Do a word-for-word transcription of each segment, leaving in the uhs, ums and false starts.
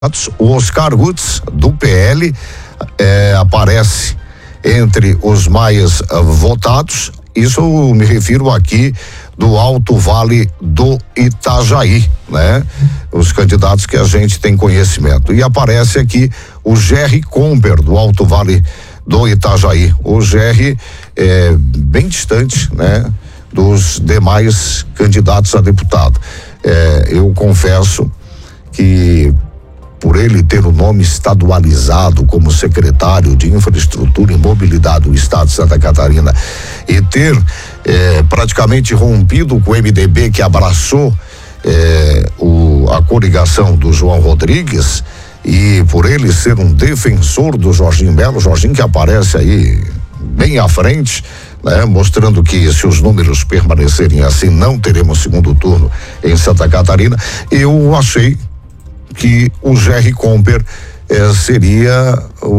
O Oscar Gutz, do P L, eh, aparece entre os mais uh, votados. Isso eu me refiro aqui do Alto Vale do Itajaí, né? Os candidatos que a gente tem conhecimento. E aparece aqui o Gerry Comber, do Alto Vale do Itajaí. O Gerry é bem distante, né? Dos demais candidatos a deputado. É, eu confesso que por ele ter o nome estadualizado como secretário de Infraestrutura e Mobilidade do Estado de Santa Catarina e ter eh, praticamente rompido com o M D B que abraçou eh, o, a coligação do João Rodrigues, e por ele ser um defensor do Jorginho Melo, Jorginho que aparece aí bem à frente, né, mostrando que se os números permanecerem assim não teremos segundo turno em Santa Catarina. Eu achei que o Gerry Comber eh, seria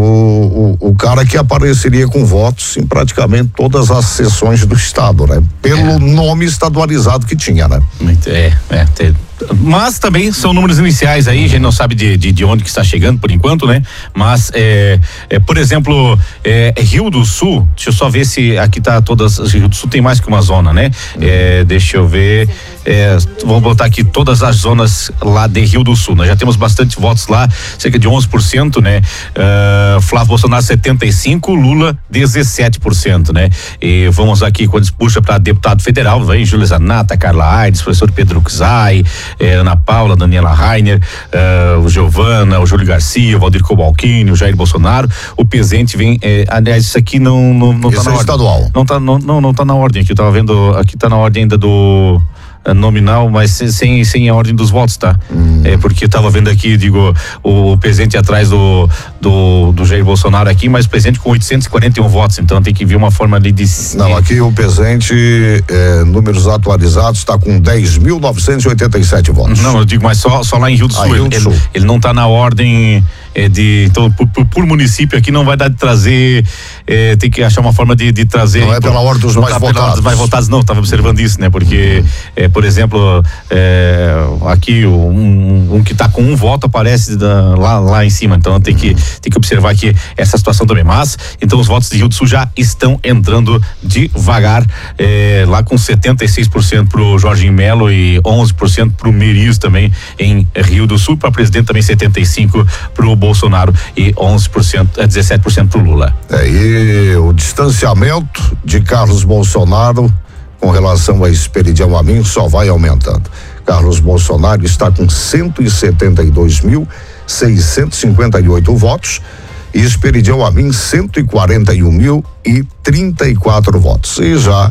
o, o, o cara que apareceria com votos em praticamente todas as sessões do estado, né? Pelo é. nome estadualizado que tinha, né? É, é, é. Mas também são números iniciais aí, a gente não sabe de, de, de onde que está chegando por enquanto, né? Mas, é, é, por exemplo, é, Rio do Sul, deixa eu só ver se aqui tá todas, Rio do Sul tem mais que uma zona, né? É, deixa eu ver, é, vamos botar aqui todas as zonas lá de Rio do Sul, nós já temos bastante votos lá, cerca de onze por cento, né? Uh, Flávio Bolsonaro setenta e cinco por cento, Lula dezessete por cento, né? E vamos aqui, quando se puxa para deputado federal, vem Júlia Zanata, Carla Aires, professor Pedro Czai, Eh, Ana Paula, Daniela Rainer, eh, o Giovana, o Júlio Garcia, o Valdir Cobalcini, o Jair Bolsonaro. O presente vem, eh, aliás, isso aqui não não, não tá na é ordem. Estadual. Não tá não, não não tá na ordem aqui, eu tava vendo, aqui tá na ordem ainda do nominal, mas sem, sem a ordem dos votos, tá? Hum. É porque eu tava vendo aqui, digo, o, o presidente atrás do, do, do Jair Bolsonaro aqui, mas o presidente com oitocentos e quarenta e um votos, então tem que vir uma forma ali de... Não, aqui o presidente, é, números atualizados, está com dez mil novecentos e oitenta e sete votos. Não, eu digo, mas só, só lá em Rio do Sul. Ah, Rio do ele, Sul. Ele, ele não tá na ordem é, de, então, por, por, por município aqui não vai dar de trazer, é, tem que achar uma forma de, de trazer... Não é pela ordem dos mais tá votados. Pela ordem dos mais votados, não, tava observando isso, né? Porque, uhum. é, por exemplo, é, aqui um, um que tá com um voto aparece da, lá, lá em cima, então tem que, tem que observar aqui essa situação também, mas então os votos de Rio do Sul já estão entrando devagar, é, lá com setenta e seis por cento pro Jorginho Melo e onze por cento pro Meriz também em Rio do Sul, para presidente também setenta e cinco por cento pro Bolsonaro e onze por cento, é, dezessete por cento pro Lula. É, e o distanciamento de Carlos Bolsonaro com relação a Esperidião Amin só vai aumentando. Carlos Bolsonaro está com cento e setenta e dois mil seiscentos e cinquenta e oito votos e Esperidião Amin cento e quarenta e um mil e trinta e quatro votos. E já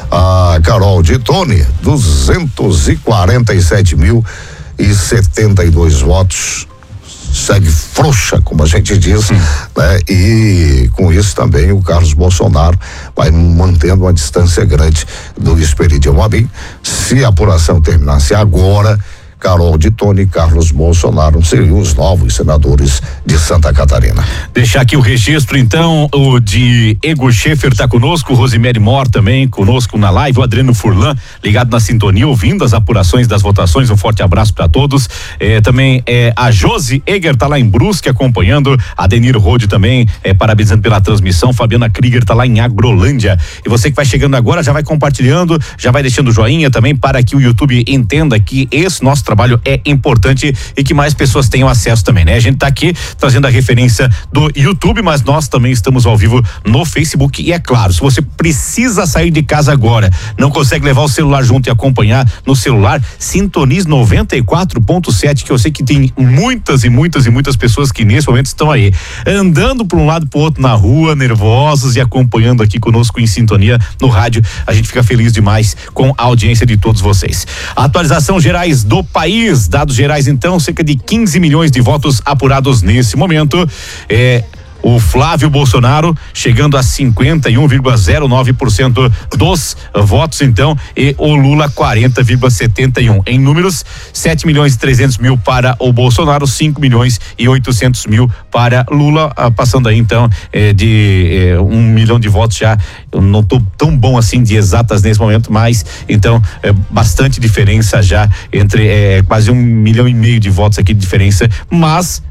a Carol de Tone, duzentos e quarenta e sete mil e setenta e dois votos. Segue frouxa, como a gente diz, né? E com isso também o Carlos Bolsonaro vai mantendo uma distância grande do Esperidião Amin. Se a apuração terminasse agora, Carol de Tone e Carlos Bolsonaro seriam os novos senadores de Santa Catarina. Deixar aqui o registro, então, o de Ego Schaefer tá conosco, o Rosemary Mor também conosco na live, o Adriano Furlan ligado na sintonia, ouvindo as apurações das votações, um forte abraço para todos. É, também é, a Josi Eger tá lá em Brusque acompanhando, a Denir Rode também, é, parabenizando pela transmissão, Fabiana Krieger tá lá em Agrolândia. E você que vai chegando agora, já vai compartilhando, já vai deixando joinha também para que o YouTube entenda que esse nosso trabalho é importante e que mais pessoas tenham acesso também, né? A gente tá aqui trazendo a referência do YouTube, mas nós também estamos ao vivo no Facebook e é claro, se você precisa sair de casa agora, não consegue levar o celular junto e acompanhar no celular, sintonize noventa e quatro ponto sete, que eu sei que tem muitas e muitas e muitas pessoas que nesse momento estão aí, andando para um lado pro outro na rua, nervosos e acompanhando aqui conosco em sintonia no rádio. A gente fica feliz demais com a audiência de todos vocês. A atualização gerais do país País, dados gerais então, cerca de quinze milhões de votos apurados nesse momento. É, o Flávio Bolsonaro chegando a cinquenta e um vírgula zero nove por cento dos votos, então, e o Lula quarenta vírgula setenta e um. Em números, sete milhões e trezentos mil para o Bolsonaro, cinco milhões e oitocentos mil para Lula, ah, passando aí então eh, de eh, um milhão de votos já. Eu não estou tão bom assim de exatas nesse momento, mas então é bastante diferença já entre eh, quase um milhão e meio de votos aqui de diferença, mas